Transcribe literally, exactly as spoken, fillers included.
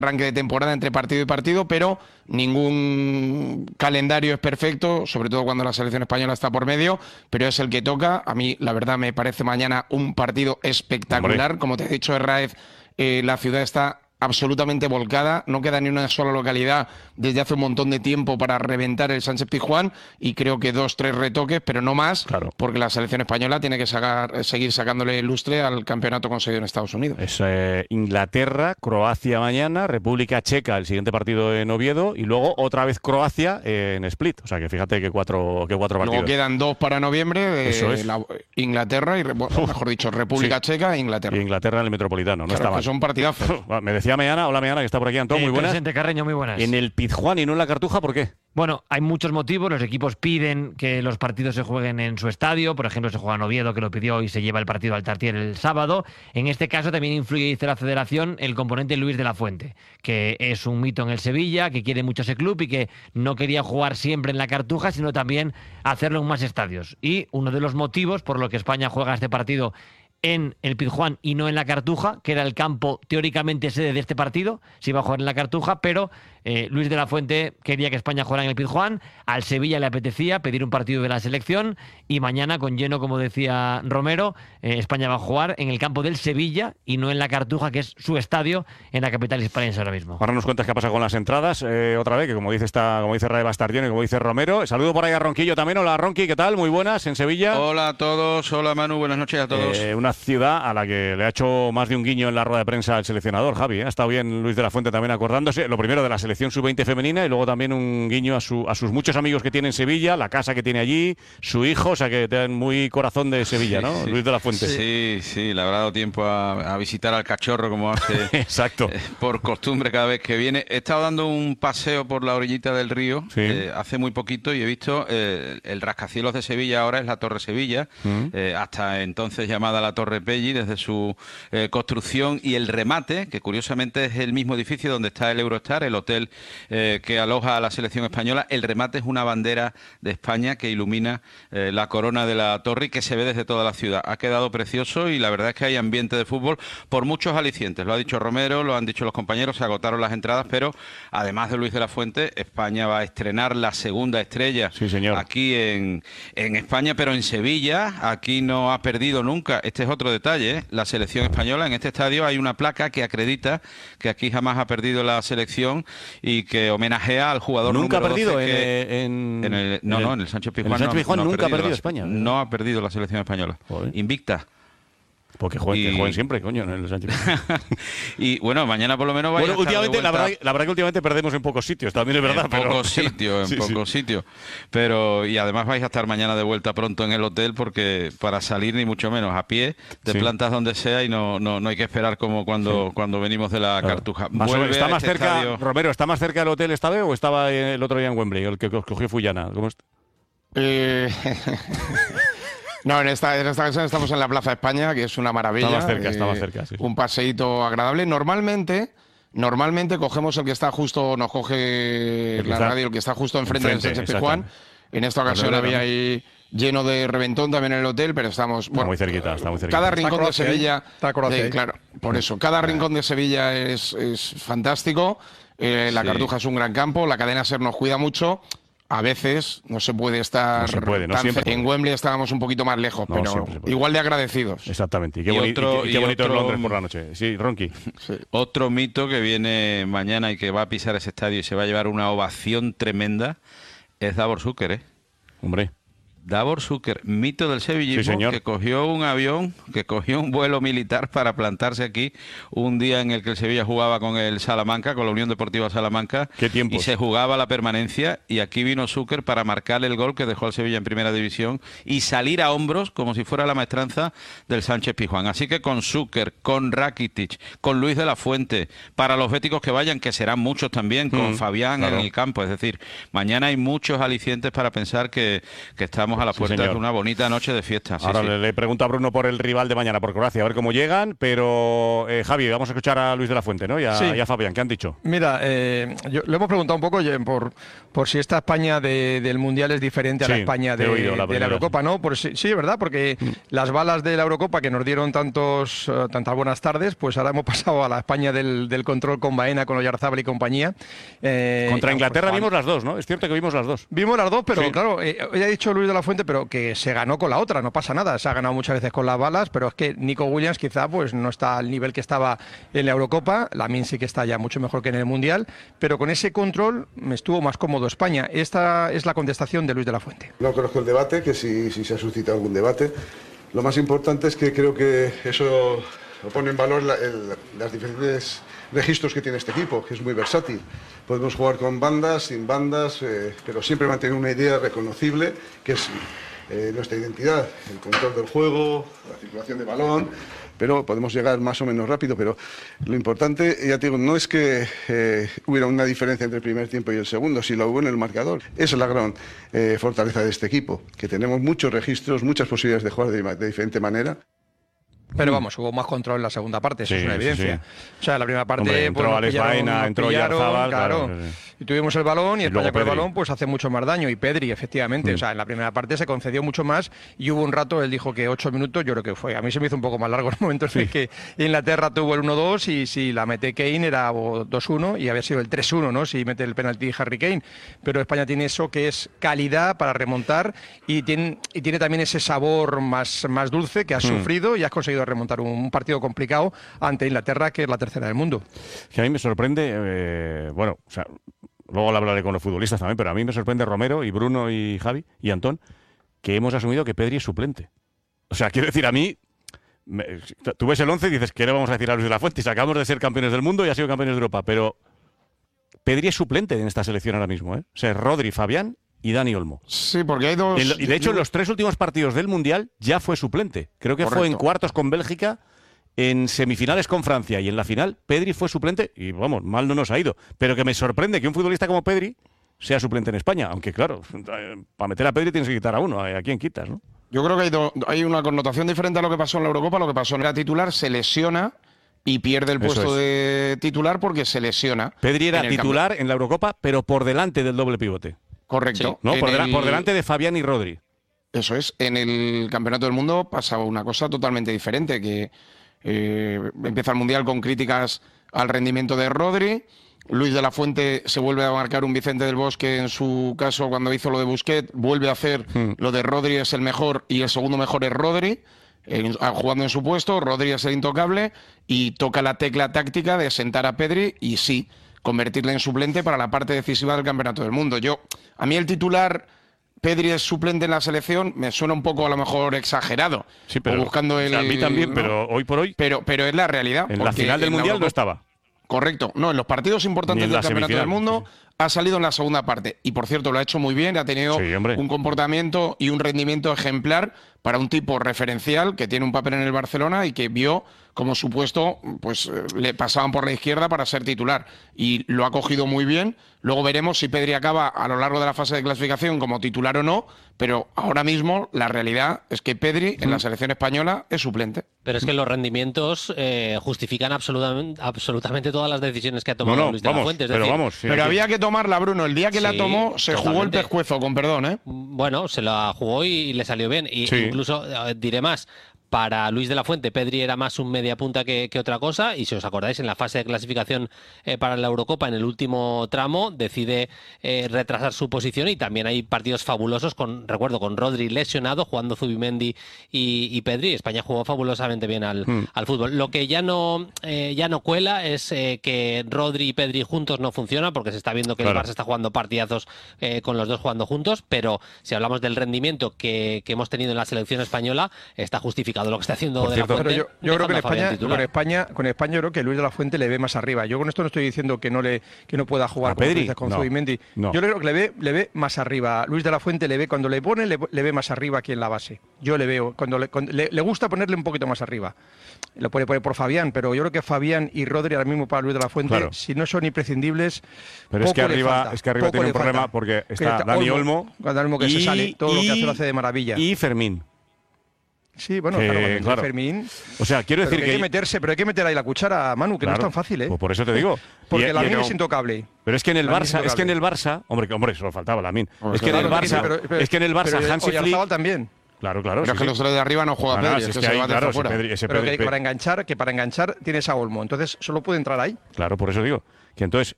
arranque de temporada entre partido y partido, pero ningún calendario es perfecto, sobre todo cuando la selección española está por medio, pero es el que toca. A mí, la verdad, me parece mañana un partido espectacular. Hombre. Como te he dicho, Herráez, eh, la ciudad está absolutamente volcada, no queda ni una sola localidad desde hace un montón de tiempo para reventar el Sánchez-Pizjuán, y creo que dos, tres retoques, pero no más, claro, porque la selección española tiene que sacar, seguir sacándole lustre al campeonato conseguido en Estados Unidos. Es eh, Inglaterra, Croacia mañana, República Checa el siguiente partido en Oviedo, y luego otra vez Croacia eh, en Split. O sea que fíjate que cuatro, que cuatro partidos. Luego quedan dos para noviembre, eh, Eso es. la, Inglaterra y, bueno, mejor dicho, República sí. Checa e Inglaterra. Y Inglaterra en el Metropolitano, no claro, está mal. Que son partidazos. Me decía Meana, hola Meana, que está por aquí, Antón, eh, muy buenas. Presente, Carreño, muy buenas. En el Pizjuán y no en la Cartuja, ¿por qué? Bueno, hay muchos motivos. Los equipos piden que los partidos se jueguen en su estadio. Por ejemplo, se juega en Oviedo, que lo pidió, y se lleva el partido al Tartier el sábado. En este caso también influye, dice la Federación, el componente Luis de la Fuente, que es un mito en el Sevilla, que quiere mucho ese club y que no quería jugar siempre en la Cartuja, sino también hacerlo en más estadios. Y uno de los motivos por lo que España juega este partido en el Pizjuán y no en la Cartuja, que era el campo teóricamente sede de este partido, se iba a jugar en la Cartuja, pero eh, Luis de la Fuente quería que España jugara en el Pizjuán, al Sevilla le apetecía pedir un partido de la selección, y mañana con lleno, como decía Romero, eh, España va a jugar en el campo del Sevilla y no en la Cartuja, que es su estadio en la capital hispalense ahora mismo. Ahora nos cuentas qué ha pasado con las entradas, eh, otra vez, que como dice esta, como dice Rae Bastardión y como dice Romero. Saludo por ahí a Ronquillo también. Hola Ronqui, ¿qué tal? Muy buenas, en Sevilla. Hola a todos, hola Manu, buenas noches a todos. Eh, una ciudad a la que le ha hecho más de un guiño en la rueda de prensa el seleccionador, Javi, ¿eh? Ha estado bien Luis de la Fuente también acordándose, lo primero de la selección sub veinte femenina, y luego también un guiño a, su, a sus muchos amigos que tiene en Sevilla, la casa que tiene allí, su hijo, o sea que tienen muy corazón de Sevilla, ¿no? Sí, sí. Luis de la Fuente. Sí, sí, le habrá dado tiempo a, a visitar al cachorro como hace Exacto. Eh, por costumbre cada vez que viene. He estado dando un paseo por la orillita del río sí. eh, hace muy poquito y he visto eh, el rascacielos de Sevilla, ahora es la Torre Sevilla, mm. eh, hasta entonces llamada la Torre Pelli, desde su eh, construcción, y el remate, que curiosamente es el mismo edificio donde está el Eurostar, el hotel eh, que aloja a la selección española. El remate es una bandera de España que ilumina eh, la corona de la torre y que se ve desde toda la ciudad. Ha quedado precioso y la verdad es que hay ambiente de fútbol por muchos alicientes. Lo ha dicho Romero, lo han dicho los compañeros, se agotaron las entradas, pero además de Luis de la Fuente, España va a estrenar la segunda estrella sí, señor. aquí en, en España, pero en Sevilla. Aquí no ha perdido nunca. Este es otro detalle, ¿eh? La selección española, en este estadio hay una placa que acredita que aquí jamás ha perdido la selección y que homenajea al jugador nunca número ha perdido doce que, en, en el, no, en el, no, en el Sánchez Pizjuán, en el Sánchez Pizjuán no, no nunca ha perdido la, España. No ha perdido la selección española. Joder. Invicta. Porque jueguen, y... que jueguen siempre, coño, en el Sánchez. Y bueno, mañana por lo menos vaya bueno, a estar últimamente, de vuelta... la, verdad, la verdad que últimamente perdemos en pocos sitios, también es verdad. En pero... pocos sitios, en sí, pocos sí. sitios. Pero, y además vais a estar mañana de vuelta pronto en el hotel, porque para salir ni mucho menos a pie, te sí. plantas donde sea y no, no, no hay que esperar como cuando, sí. cuando venimos de la claro. Cartuja. ¿Está más este cerca, estadio... Romero, está más cerca del hotel esta vez o estaba el otro día en Wembley, el que cogió Fullana? ¿Cómo está? Eh... No, en esta, en esta ocasión estamos en la Plaza España, que es una maravilla. Está más cerca, eh, está más cerca, sí. Un paseíto agradable. Normalmente, normalmente cogemos el que está justo, nos coge el la está, radio, el que está justo enfrente, enfrente del Sánchez Pizjuán. En esta ocasión había ahí lleno de reventón también en el hotel, pero estamos... Bueno, está muy cerquita, está muy cerquita. Cada rincón Croacia, de Sevilla... Está Croacia, de, claro, por eso. Cada rincón de Sevilla es, es fantástico. Eh, la sí. Cartuja es un gran campo, la cadena SER nos cuida mucho. A veces no se puede estar... No se puede, no tan siempre. En Wembley estábamos un poquito más lejos, no, pero igual de agradecidos. Exactamente. Y qué, y boni otro, y qué, y qué bonito otro, es Londres por la noche. Sí, Ronqui. Sí. Otro mito que viene mañana y que va a pisar ese estadio y se va a llevar una ovación tremenda es Davor Zucker, ¿eh? Hombre. Davor Zucker, mito del sevillismo, sí, señor. que cogió un avión, que cogió un vuelo militar para plantarse aquí un día en el que el Sevilla jugaba con el Salamanca, con la Unión Deportiva Salamanca. ¿Qué tiempos? Y se jugaba la permanencia, y aquí vino Zucker para marcar el gol que dejó al Sevilla en Primera División y salir a hombros como si fuera la maestranza del Sánchez Pizjuán. Así que con Zucker, con Rakitic, con Luis de la Fuente, para los béticos que vayan, que serán muchos también, con mm, Fabián claro. en el campo. Es decir, mañana hay muchos alicientes para pensar que, que estamos estamos a las Sí, puertas señor. de una bonita noche de fiesta. Sí, Ahora sí. le, le pregunto a Bruno por el rival de mañana, por Croacia, a ver cómo llegan. Pero, eh, Javi, vamos a escuchar a Luis de la Fuente, ¿no? Y a, Sí. y a Fabián, ¿qué han dicho? Mira, eh, yo, le hemos preguntado un poco oye, por, por si esta España de- del Mundial es diferente a la Sí, España te de, he oído la de la primera. Eurocopa, ¿no? Por si- sí, es verdad, porque Mm. las balas de la Eurocopa que nos dieron tantos, eh, tantas buenas tardes, pues ahora hemos pasado a la España del, del control con Baena, con Oyarzábal y compañía. Eh, Contra y, Inglaterra pues, vimos las dos, ¿no? Es cierto que vimos las dos. Vimos las dos, pero Sí. claro, eh, ya ha dicho Luis de la Fuente, pero que se ganó con la otra, no pasa nada. Se ha ganado muchas veces con las balas, pero es que Nico Williams quizá pues no está al nivel que estaba en la Eurocopa. Lamine sí que está ya mucho mejor que en el Mundial, pero con ese control me estuvo más cómodo España. Esta es la contestación de Luis de la Fuente. No conozco el debate, que si, si se ha suscitado algún debate. Lo más importante es que creo que eso lo pone en valor la, el, las diferentes registros que tiene este equipo, que es muy versátil. Podemos jugar con bandas, sin bandas, eh, pero siempre mantener una idea reconocible, que es eh, nuestra identidad, el control del juego, la circulación de balón, pero podemos llegar más o menos rápido, pero lo importante, ya te digo, no es que eh, hubiera una diferencia entre el primer tiempo y el segundo, si lo hubo en el marcador. Esa es la gran eh, fortaleza de este equipo, que tenemos muchos registros, muchas posibilidades de jugar de, de diferente manera. Pero vamos, hubo más control en la segunda parte, eso Sí, es una sí, evidencia. sí. O sea, en la primera parte Hombre, entró pues, nos Alex pillaron, Baena, nos entró pillaron, Oyarzabal, claro. claro, sí, sí. Y tuvimos el balón y, Y España luego con el Pedri. balón pues hace mucho más daño. Y Pedri, efectivamente. Mm. O sea, en la primera parte se concedió mucho más y hubo un rato, él dijo que ocho minutos, yo creo que fue. A mí se me hizo un poco más largo el momento en el que Inglaterra tuvo el uno dos y si la mete Kane era o dos uno y había sido el tres uno, ¿no? Si mete el penalti Harry Kane. Pero España tiene eso que es calidad para remontar y tiene, y tiene también ese sabor más, más dulce que has Mm. sufrido y has conseguido remontar un, un partido complicado ante Inglaterra, que es la tercera del mundo. Que a mí me sorprende, eh, bueno, o sea, luego lo hablaré con los futbolistas también, pero a mí me sorprende Romero y Bruno y Javi y Antón, que hemos asumido que Pedri es suplente. O sea, quiero decir, a mí, me, tú ves el once y dices, ¿qué le vamos a decir a Luis de la Fuente? Si acabamos de ser campeones del mundo y ha sido campeones de Europa, pero Pedri es suplente en esta selección ahora mismo, ¿eh? O sea, Rodri, Fabián y Dani Olmo. Sí, porque hay dos... En lo- y de hecho, en los tres últimos partidos del Mundial ya fue suplente. Creo que fue en Correcto. cuartos con Bélgica, en semifinales con Francia y en la final Pedri fue suplente y vamos, mal no nos ha ido. Pero que me sorprende que un futbolista como Pedri sea suplente en España, aunque claro, para meter a Pedri tienes que quitar a uno, ¿a quién quitas, no? Yo creo que hay, do- hay una connotación diferente a lo que pasó en la Eurocopa. Lo que pasó en la titular, se lesiona y pierde el Eso puesto es. de titular porque se lesiona. Pedri era en el titular en la Eurocopa, pero por delante del doble pivote, Correcto. ¿no? En Por, dela- el- por delante de Fabián y Rodri. Eso es. En el Campeonato del Mundo pasaba una cosa totalmente diferente, que eh, empieza el Mundial con críticas al rendimiento de Rodri. Luis de la Fuente se vuelve a marcar un Vicente del Bosque en su caso cuando hizo lo de Busquets, vuelve a hacer Hmm. lo de Rodri es el mejor y el segundo mejor es Rodri, en- ah, jugando en su puesto, Rodri es el intocable y toca la tecla táctica de sentar a Pedri y sí, convertirle en suplente para la parte decisiva del Campeonato del Mundo. Yo, a mí el titular Pedri es suplente en la selección me suena un poco a lo mejor exagerado. Sí, pero o buscando el, o sea, a mí también, ¿no? pero hoy por hoy pero pero es la realidad. en la porque final del en la Mundial no Eurocopa- estaba. Correcto. No, en los partidos Ni importantes en del la Campeonato del semifinal, Mundo ha salido en la segunda parte. Y por cierto, lo ha hecho muy bien, ha tenido Sí, hombre. un comportamiento y un rendimiento ejemplar para un tipo referencial que tiene un papel en el Barcelona y que vio como su puesto, pues eh, le pasaban por la izquierda para ser titular. Y lo ha cogido muy bien. Luego veremos si Pedri acaba a lo largo de la fase de clasificación como titular o no, pero ahora mismo la realidad es que Pedri en la selección española es suplente. Pero es que los rendimientos eh, justifican absolutamente, absolutamente todas las decisiones que ha tomado No, no, Luis de la vamos, Fuente. Es pero decir, vamos. sí, Pero aquí- había que tomarla, Bruno. El día que la Sí, tomó se jugó el totalmente. pescuezo, con perdón, ¿eh? Bueno, se la jugó y le salió bien. Y Sí. incluso, eh, diré más, para Luis de la Fuente, Pedri era más un media punta que, que otra cosa. Y si os acordáis, en la fase de clasificación eh, para la Eurocopa, en el último tramo, decide eh, retrasar su posición. Y también hay partidos fabulosos, con recuerdo, con Rodri lesionado, jugando Zubimendi y, y Pedri. España jugó fabulosamente bien al, Hmm. al fútbol. Lo que ya no, eh, ya no cuela es eh, que Rodri y Pedri juntos no funcionan, porque se está viendo que Claro. el Barça está jugando partidazos eh, con los dos jugando juntos, pero si hablamos del rendimiento que, que hemos tenido en la selección española, está justificado complicado lo que está haciendo Por De La cierto, Fuente. Pero yo, yo creo que en dejando a Fabián España, titular. con España, con España, yo creo que Luis de la Fuente le ve más arriba. Yo con esto no estoy diciendo que no le que no pueda jugar ¿A como tú Pedri? dices, con No, Zubimendi. no. Yo creo que le ve, le ve más arriba. Luis de la Fuente le ve cuando le pone le, le ve más arriba aquí en la base. Yo le veo cuando le, cuando le, le gusta ponerle un poquito más arriba. Lo puede poner por Fabián, pero yo creo que Fabián y Rodri ahora mismo para Luis de la Fuente, Claro. si no son imprescindibles, Pero es que poco le arriba, falta, es que arriba poco tiene le un problema falta. porque Que está Dani Olmo, Dani Olmo que se sale, todo lo que hace lo hace de maravilla. y Fermín. Sí, bueno, que, claro, cuando entre claro. Fermín. O sea, quiero Pero decir que que... hay que meterse, pero hay que meter ahí la cuchara, Manu, que Claro, no es tan fácil, ¿eh? pues por eso te digo. Porque Y- la y- mina no, es intocable. Pero es que en el Lamine es Barça, es que en intocable. el Barça, hombre, hombre, solo faltaba Lamine. Hombre, Es que en el claro, Barça, pero- pero- es que en el Barça pero Hansi Flick, Oyarzábal también. claro, claro, Pero sí, es que sí. los tres de arriba no juega Ah, nada, Pedri, si es es que que se ahí, va de claro, si fuera. Pedri- ese Pero Pedri- que para enganchar, que para enganchar tienes a Olmo, entonces solo puede entrar ahí. Claro, por eso digo que entonces